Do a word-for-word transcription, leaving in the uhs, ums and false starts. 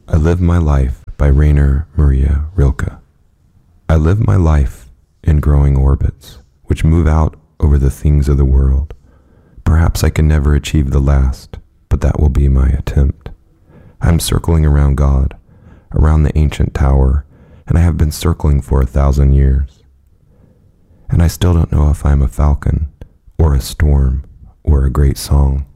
I Live My Life by Rainer Maria Rilke. I live my life in growing orbits, which move out over the things of the world. Perhaps I can never achieve the last, but that will be my attempt. I am circling around God, around the ancient tower, and I have been circling for a thousand years. And I still don't know if I am a falcon, or a storm, or a great song.